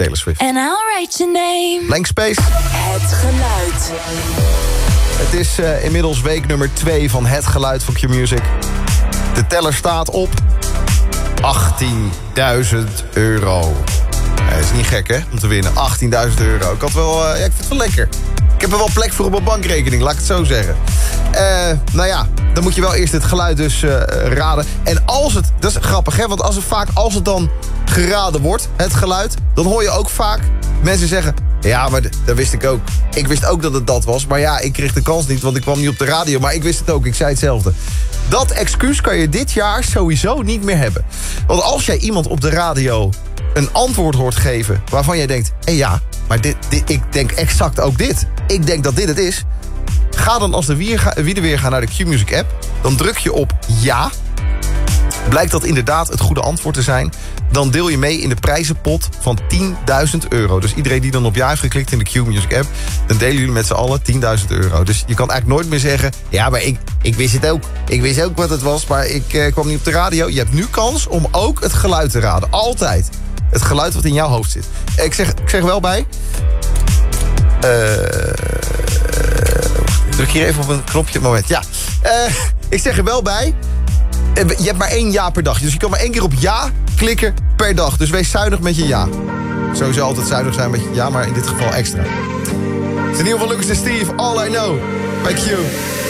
Taylor Swift. And I'll write your name. Blank Space. Het geluid. Het is inmiddels week nummer 2 van Het Geluid van Q-Music. De teller staat op 18.000 euro. Dat is niet gek, hè, om te winnen. 18.000 euro. Ik vind het wel lekker. Ik heb er wel plek voor op mijn bankrekening, laat ik het zo zeggen. Nou ja, dan moet je wel eerst het geluid dus raden. En als het, dat is grappig, hè, want als het dan geraden wordt, het geluid, dan hoor je ook vaak mensen zeggen, ja, maar dat wist ik ook. Ik wist ook dat het dat was, maar ja, ik kreeg de kans niet, want ik kwam niet op de radio. Maar ik wist het ook, ik zei hetzelfde. Dat excuus kan je dit jaar sowieso niet meer hebben. Want als jij iemand op de radio een antwoord hoort geven waarvan jij denkt, ja, maar ik denk exact ook dit. Ik denk dat dit het is. Ga dan als de weer gaan naar de Q-Music app. Dan druk je op ja. Blijkt dat inderdaad het goede antwoord te zijn. Dan deel je mee in de prijzenpot van 10.000 euro. Dus iedereen die dan op ja heeft geklikt in de Q-Music app, dan delen jullie met z'n allen 10.000 euro. Dus je kan eigenlijk nooit meer zeggen, ja, maar ik wist het ook. Ik wist ook wat het was, maar ik kwam niet op de radio. Je hebt nu kans om ook het geluid te raden. Altijd. Het geluid wat in jouw hoofd zit. Ik zeg wel bij. Druk hier even op een knopje. Moment, ja. Ik zeg er wel bij. Je hebt maar 1 ja per dag. Dus je kan maar 1 keer op ja klikken per dag. Dus wees zuinig met je ja. Sowieso altijd zuinig zijn met je ja, maar in dit geval extra. Het is in ieder geval Lucas en Steve. All I Know. Bij Q.